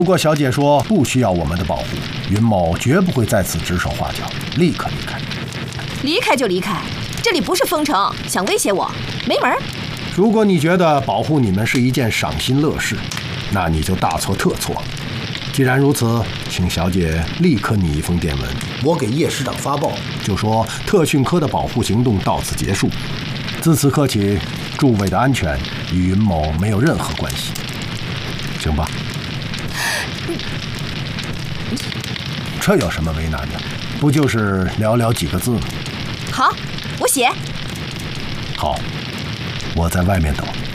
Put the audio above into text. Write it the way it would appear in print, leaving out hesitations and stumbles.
如果小姐说不需要我们的保护，云某绝不会在此指手画脚，立刻离开。 离开就离开，这里不是封城，想威胁我没门。 如果你觉得保护你们是一件赏心乐事，那你就大错特错。既然如此，请小姐立刻拟一封电文，我给叶师长发报，就说特训科的保护行动到此结束。自此刻起，诸位的安全与云某没有任何关系，行吧？这有什么为难的？不就是寥寥几个字吗？ 好，我写。 好，我在外面等。